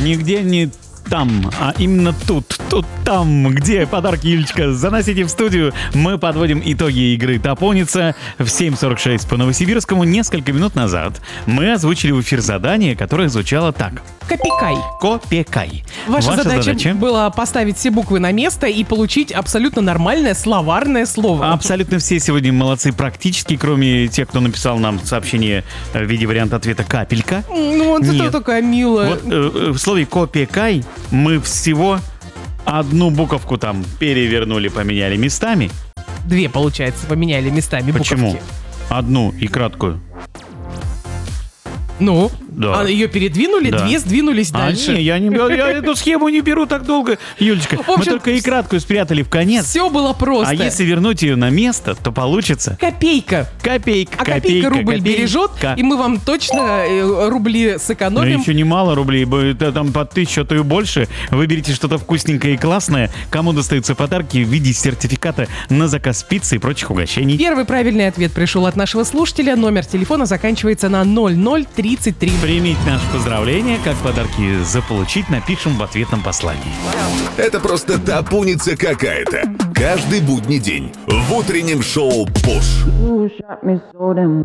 Нигде не там, а именно тут, там, где подарки, Юлечка. Заносите в студию. Мы подводим итоги игры «Топоница» в 7:46 по Новосибирскому. Несколько минут назад мы озвучили в эфир задание, которое звучало так. Копекай. Копекай. Ваша задача была поставить все буквы на место и получить абсолютно нормальное словарное слово. Абсолютно все сегодня молодцы практически, кроме тех, кто написал нам сообщение в виде варианта ответа «капелька». Ну, вот это такая милая. Вот в слове «копекай» мы всего одну буковку там перевернули, поменяли местами. Две, получается, поменяли местами Почему? буковки. Одну и краткую. Ну, Да. ее передвинули, Да. две сдвинулись дальше. Я эту схему не беру так долго, Юлечка. В общем, мы только и краткую спрятали в конец. Все было просто. А если вернуть ее на место, то получится Копейка. копейка. А копейка рубль бережет, и мы вам точно рубли Ну, сэкономим. еще немало рублей, там по 1000, а то и больше. Выберите что-то вкусненькое и классное. Кому достаются подарки в виде сертификата на заказ пиццы и прочих угощений. Первый правильный ответ пришел от нашего слушателя. Номер телефона заканчивается на 0033. Примите наше поздравление. Как подарки заполучить, напишем в ответном послании. Это просто топуница какая-то. Каждый будний день в утреннем шоу «Пуш».